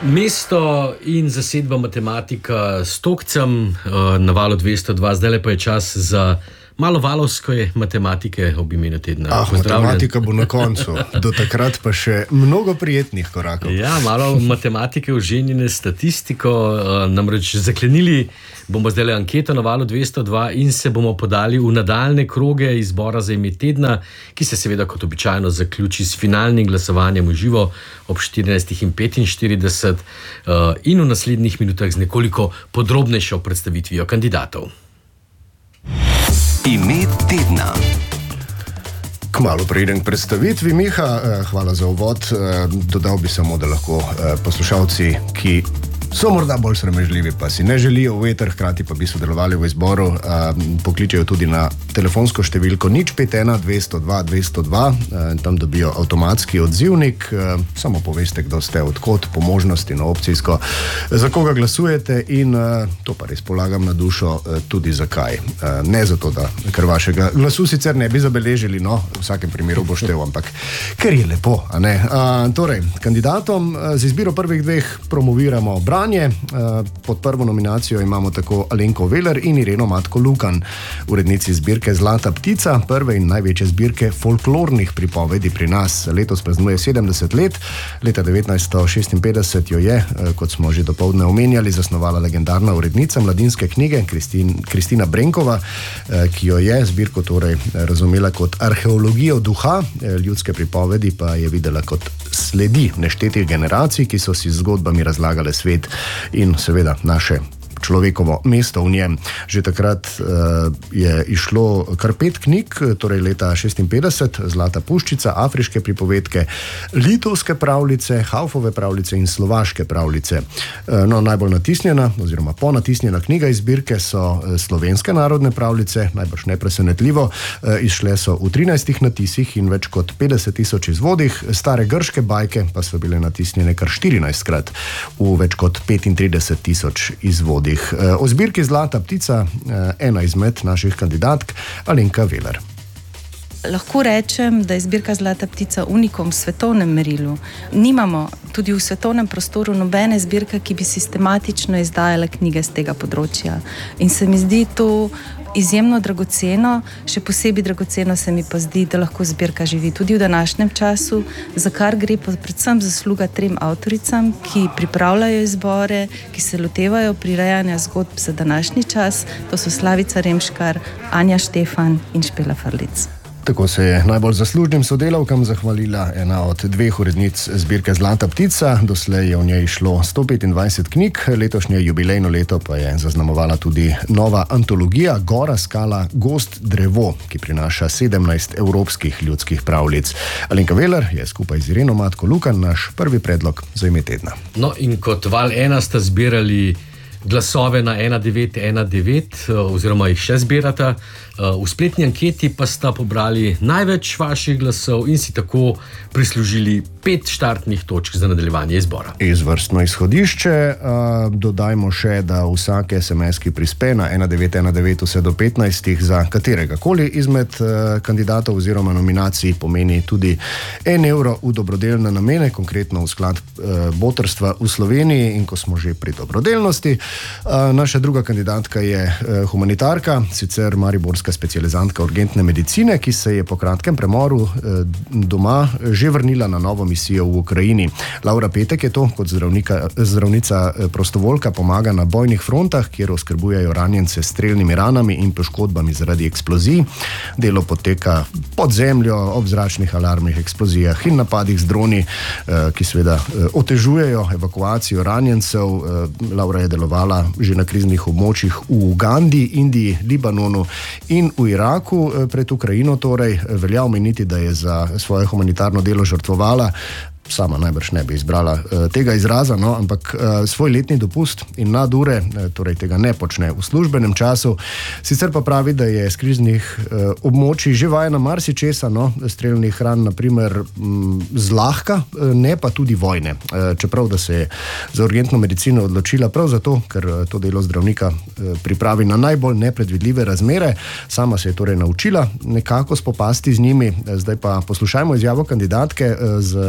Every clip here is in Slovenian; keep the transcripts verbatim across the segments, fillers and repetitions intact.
Mesto in zasedba matematika s Tokcem na valu dvesto dva, zdaj pa je čas za malo valovske matematike ob imenu tedna. Ah, matematika bo na koncu, do takrat pa še mnogo prijetnih korakov. Ja, malo matematike oženjene statistiko, namreč zaklenili bomo zdaj anketo na valu dvesto dva in se bomo podali v nadaljne kroge izbora za ime tedna, ki se seveda kot običajno zaključi s finalnim glasovanjem v živo ob štirinajstih petinštirideset in v naslednjih minutah z nekoliko podrobnejšo predstavitvijo kandidatov. Ime tedna. Kmalu preidem k predstavitvi, Miha, hvala za uvod. Dodal bi samo, da lahko poslušalci, ki so morda bolj sramežljivi, pa si ne želijo v eter, hkrati pa bi sodelovali v izboru, pokličejo tudi na telefonsko številko nič pet ena dvesto dva dvesto dva, tam dobijo avtomatski odzivnik, samo poveste, kdo ste, odkot, po možnosti na opcijsko, za koga glasujete in to pa res polagam na dušo tudi zakaj. Ne zato, da ker vašega glasu sicer ne bi zabeležili, no, v vsakem primeru bo štev, ampak ker je lepo, a ne. Torej, kandidatom z izbiro prvih dveh promoviramo branje. Pod prvo nominacijo imamo tako Alenko Veler in Ireno Matko Lukan, urednici zbirke Zlata ptica, prve in največje zbirke folklornih pripovedi pri nas. Letos praznuje sedemdeset let, leta devetnajststo šestinpetdeset jo je, kot smo že dopoldne omenjali, zasnovala legendarna urednica Mladinske knjige Kristin, Kristina Brenkova, ki jo je zbirko torej razumela kot arheologijo duha, ljudske pripovedi pa je videla kot sledi neštetih generacij, ki so si z zgodbami razlagale svet in seveda naše človekovo mesto v njem. Že takrat uh, je išlo kar pet knjig, torej leta šestinpetdeset, Zlata puščica, afriške pripovedke, litovske pravljice, Haufove pravljice in slovaške pravljice. Uh, no, najbolj natisnjena oziroma ponatisnjena knjiga iz zbirke so slovenske narodne pravljice, najbrž nepresenetljivo, uh, izšle so v trinajstih natisih in več kot petdeset tisoč izvodih, stare grške bajke pa so bile natisnjene kar štirinajstkrat v več kot petintrideset tisoč izvodih. O zbirki Zlata ptica ena izmed naših kandidatk, Alenka Veler. Lahko rečem, da je zbirka Zlata ptica unikum v svetovnem merilu. Nimamo tudi v svetovnem prostoru nobene zbirke, ki bi sistematično izdajala knjige z tega področja. In se mi zdi to izjemno dragoceno, še posebej dragoceno se mi pa zdi, da lahko zbirka živi tudi v današnjem času, za kar gre pa predvsem zasluga trem avtoricam, ki pripravljajo izbore, ki se lotevajo prirejanja zgodb za današnji čas. To so Slavica Remškar, Anja Štefan in Špela Frlic. Tako se je najbolj zaslužnim sodelavkam zahvalila ena od dveh urednic zbirke Zlata ptica. Doslej je v njej šlo sto petindvajset knjig, letošnje jubilejno leto pa je zaznamovala tudi nova antologija Gora, skala, gozd, drevo, ki prinaša sedemnajst evropskih ljudskih pravljic. Alenka Veler je skupaj z Ireno Matko Lukan naš prvi predlog za ime tedna. No in kot val ena sta zbirali glasove na ena devet ena devet oziroma jih še zbirata. V spletni anketi pa sta pobrali največ vaših glasov in si tako prislužili pet štartnih točk za nadaljevanje izbora. Izvrstno izhodišče. Dodajmo še, da vsak es em es, ki prispe na ena devet ena devet vse do petnajstih za katerega koli izmed kandidatov oziroma nominacij, pomeni tudi en evro v dobrodelne namene, konkretno v sklad Botrstva v Sloveniji. In ko smo že pri dobrodelnosti, naša druga kandidatka je humanitarka, sicer mariborska specializantka urgentne medicine, ki se je po kratkem premoru doma že vrnila na novo misijo v Ukrajini. Laura Petek je to, kot zdravnika, zdravnica prostovoljka pomaga na bojnih frontah, kjer oskrbujejo ranjence s strelnimi ranami in poškodbami zaradi eksplozij. Delo poteka pod zemljo, ob zračnih alarmih, eksplozijah in napadih z droni, ki seveda otežujejo evakuacijo ranjencev. Laura je delovala že na kriznih območjih v Ugandi, Indiji, Libanonu in v Iraku pred Ukrajino. Torej, velja omeniti, da je za svoje humanitarno delo žrtvovala, sama najbrž ne bi izbrala uh, tega izraza, no, ampak uh, svoj letni dopust in nadure, uh, torej tega ne počne v službenem času. Sicer pa pravi, da je z kriznih uh, območij že vajena marsičesa, no, strelnih ran, naprimer m, zlahka, uh, ne pa tudi vojne. Uh, čeprav, da se je za urgentno medicino odločila prav zato, ker uh, to delo zdravnika uh, pripravi na najbolj nepredvidljive razmere. Sama se je torej naučila nekako spopasti z njimi. Uh, zdaj pa poslušajmo izjavo kandidatke uh, z Ireno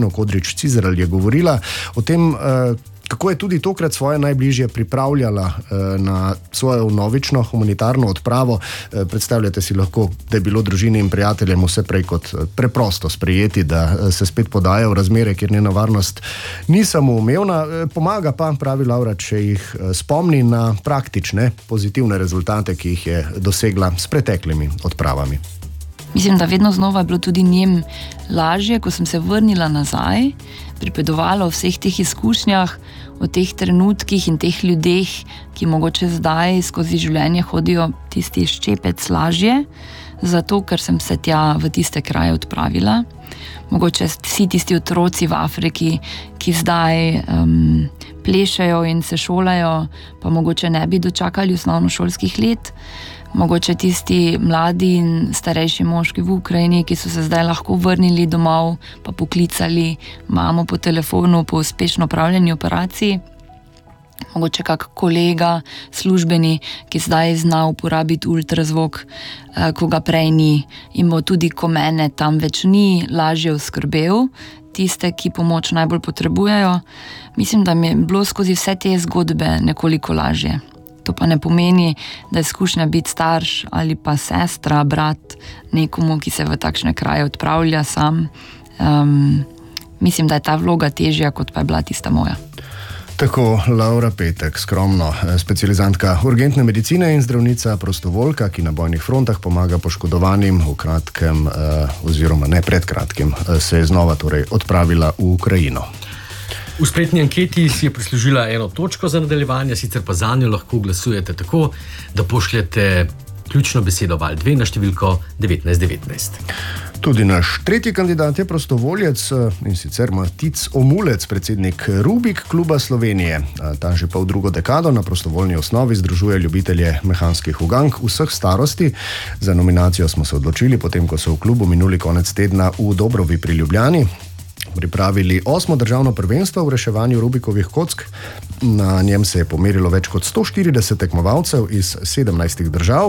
Tino Kodrič-Cizeral je govorila o tem, kako je tudi tokrat svoje najbližje pripravljala na svojo novično humanitarno odpravo. Predstavljate si lahko, da je bilo družini in prijateljem vse prej kot preprosto sprejeti, da se spet podajo v razmere, kjer njena varnost ni samoumevna. Pomaga pa, pravi Laura, če jih spomni na praktične, pozitivne rezultate, ki jih je dosegla s preteklimi odpravami. Mislim, da vedno znova je bilo tudi njem lažje, ko sem se vrnila nazaj, pripovedovala o vseh teh izkušnjah, o teh trenutkih in teh ljudeh, ki mogoče zdaj skozi življenje hodijo tisti ščepec lažje, zato ker sem se tja v tiste kraje odpravila. Mogoče vsi tisti otroci v Afriki, ki zdaj um, plešejo in se šolajo, pa mogoče ne bi dočakali osnovnošolskih let. Mogoče tisti mladi in starejši moški v Ukrajini, ki so se zdaj lahko vrnili domov, pa poklicali mamo po telefonu po uspešno opravljeni operaciji. Mogoče kak kolega, službeni, ki zdaj zna uporabiti ultrazvok, ko ga prej ni, in bo tudi, ko mene tam več ni, lažje oskrbel tiste, ki pomoč najbolj potrebujejo. Mislim, da mi je bilo skozi vse te zgodbe nekoliko lažje. To pa ne pomeni, da je izkušnja biti starš ali pa sestra, brat nekomu, ki se v takšne kraje odpravlja sam. Um, mislim, da je ta vloga težja, kot pa je bila tista moja. Tako Laura Petek, skromno specializantka urgentne medicine in zdravnica prostovoljka, ki na bojnih frontah pomaga poškodovanim, v kratkem oziroma ne pred kratkim se je znova torej odpravila v Ukrajino. V spletni anketi si je prislužila eno točko za nadaljevanje, sicer pa zanjo lahko glasujete tako, da pošljete ključno besedo val dve na številko devetnajst devetnajst. Tudi naš tretji kandidat je prostovoljec, in sicer Matic Omulec, predsednik Rubik kluba Slovenije. Ta že pa v drugo dekado na prostovoljni osnovi združuje ljubitelje mehanskih ugank vseh starosti. Za nominacijo smo se odločili, potem ko so v klubu minuli konec tedna v Dobrovi pri Ljubljani pripravili osmo državno prvenstvo v reševanju Rubikovih kock. Na njem se je pomerilo več kot sto štirideset tekmovalcev iz sedemnajstih držav.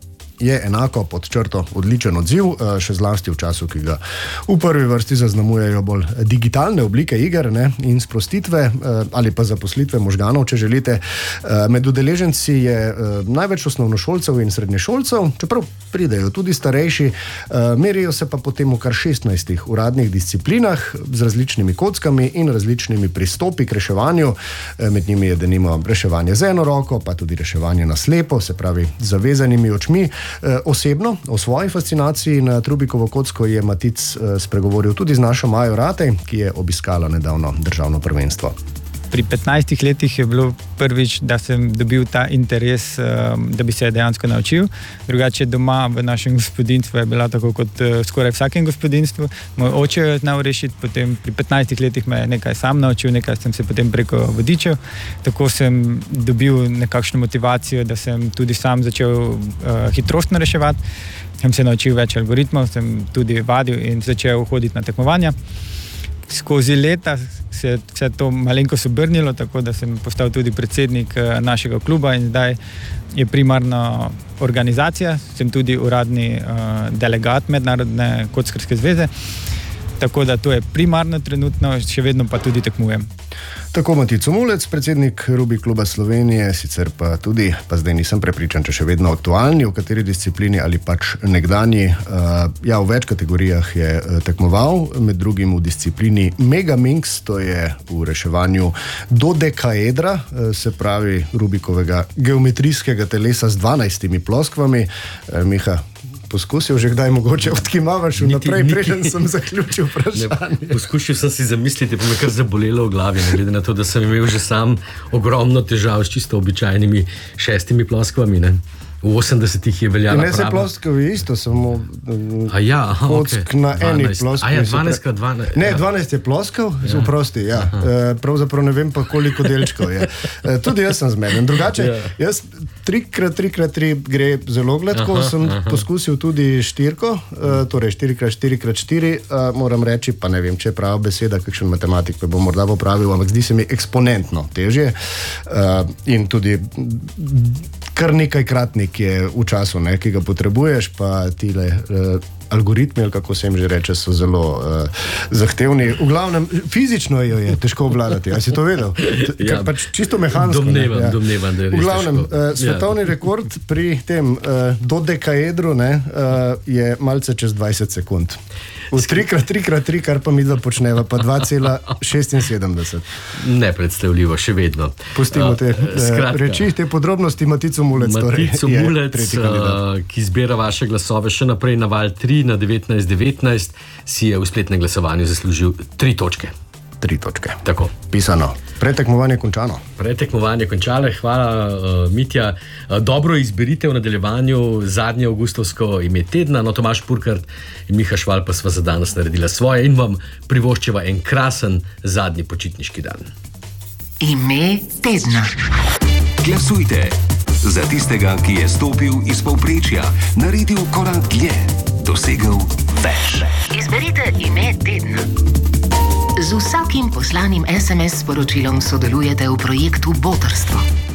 Je enako pod črto odličen odziv, še zlasti v času, ki ga v prvi vrsti zaznamujejo bolj digitalne oblike iger, ne, in sprostitve ali pa zaposlitve možganov, če želite. Med udeleženci je največ osnovnošolcev in srednješolcev, čeprav pridejo tudi starejši, merijo se pa potem v kar šestnajstih uradnih disciplinah z različnimi kockami in različnimi pristopi k reševanju. Med njimi je denimo reševanje z eno roko, pa tudi reševanje na slepo, se pravi z zavezanimi očmi. Osebno o svoji fascinaciji nad Rubikovo kocko je Matic spregovoril tudi z našo Majo Ratej, ki je obiskala nedavno državno prvenstvo. Pri petnajstih letih je bilo prvič, da sem dobil ta interes, da bi se dejansko naučil. Drugače doma v našem gospodinstvu je bila tako kot skoraj vsakem gospodinstvu. Moj oče je znal rešiti, potem pri petnajstih letih me je nekaj sam naučil, nekaj sem se potem preko vodičev. Tako sem dobil nekakšno motivacijo, da sem tudi sam začel uh, hitrostno reševati. Sem se naučil več algoritmov, sem tudi vadil in začel hoditi na tekmovanja. Skozi leta se je vse to malenkost obrnilo, tako da sem postal tudi predsednik našega kluba in zdaj je primarna organizacija, sem tudi uradni uh, delegat Mednarodne kockarske zveze, tako da to je primarno trenutno, še vedno pa tudi tekmujem. Tako Matic Omulec, predsednik Rubik kluba Slovenije, sicer pa tudi, pa zdaj nisem prepričan, če še vedno aktualni, v kateri disciplini ali pač nekdanji. Uh, ja, v več kategorijah je tekmoval, med drugim v disciplini Megaminx, to je v reševanju dodekaedra, se pravi Rubikovega geometrijskega telesa z dvanajstimi ploskvami. Uh, Miha, poskusil že kdaj mogoče odkimavaš vnaprej, preden sem zaključil vprašanje? Poskušal sem si zamisliti, pa me kar zabolelo v glavi, ne glede na to, da sem imel že sam ogromno težav s čisto običajnimi šestimi ploskvami, ne? V osemdesetih je veljala prava. Ne se ploskavi isto, samo ja, aha, kock okay. na eni ploskavi. A ja, dvanajst krat dvanajst. Ne, dvanajst je ploskav, ja. Vprosti, ja. E, pravzaprav ne vem pa, koliko delčkov je. E, tudi jaz sem zmeden. Drugače, ja. Jaz tri krat tri krat tri gre zelo gladko, aha, sem aha. poskusil tudi štirko, e, torej štiri krat štiri krat štiri, e, moram reči, pa ne vem, če je prava beseda, kakšen matematik pa bom morda popravil, ampak zdi se mi eksponentno težje. E, in tudi kar nekajkratnik je v času, ne, ki ga potrebuješ, pa tile uh, algoritmi, ali kako se jim že reče, so zelo uh, zahtevni. V glavnem, fizično jo je težko obvladati. A si to vedel? Ja, pač čisto mehansko. Domnevam, ja. domnevam, da je res v glavnem, težko. Uh, svetovni ja. rekord pri tem uh, dodekaedru ne, uh, je malce čez dvajset sekund. V tri krat tri krat tri, kar pa mi da počneva, pa dva cela šestinsedemdeset. Nepredstavljivo, še vedno. Pustimo te uh, reči, te podrobnosti. Matico Mulec, Matico torej, Mulec uh, ki zbira vaše glasove še naprej na val tri na devetnajst devetnajst, si je v spletnem glasovanju zaslužil tri točke. Tri točke. Tako. Pisano. Pretekmovanje končano. Pretekmovanje končale, hvala uh, Mitja. Uh, dobro izberite v nadaljevanju zadnje avgustovsko ime tedna, no Tomaž Purkart in Miha Šval pa sva za danes naredila svoje in vam privoščiva en krasen zadnji počitniški dan. Ime tedna. Glasujte za tistega, ki je stopil iz povprečja, naredil korak dlje, dosegel več. Izberite ime tedna. Z vsakim poslanim es em es sporočilom sodelujete v projektu Botrstvo.